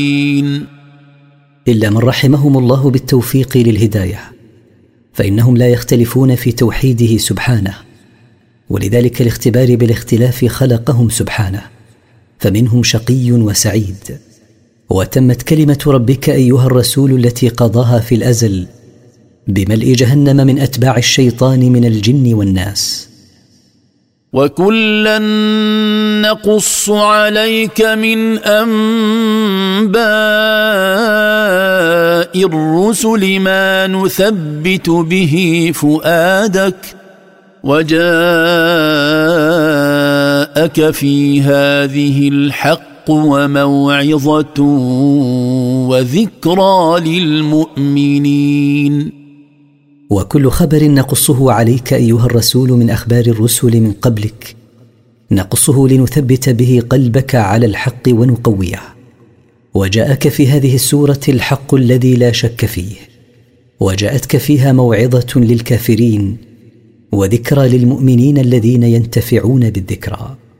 إلا من رحمهم الله بالتوفيق للهداية، فإنهم لا يختلفون في توحيده سبحانه، ولذلك الاختبار بالاختلاف خلقهم سبحانه، فمنهم شقي وسعيد. وتمت كلمة ربك أيها الرسول التي قضاها في الأزل بملء جهنم من أتباع الشيطان من الجن والناس. وكلا نقص عليك من أنباء الرسل ما نثبت به فؤادك، وجاءك في هذه الحق وموعظة وذكرى للمؤمنين. وكل خبر نقصه عليك أيها الرسول من أخبار الرسل من قبلك نقصه لنثبت به قلبك على الحق ونقويه. وجاءك في هذه السورة الحق الذي لا شك فيه، وجاءتك فيها موعظة للكافرين وذكرى للمؤمنين الذين ينتفعون بالذكرى.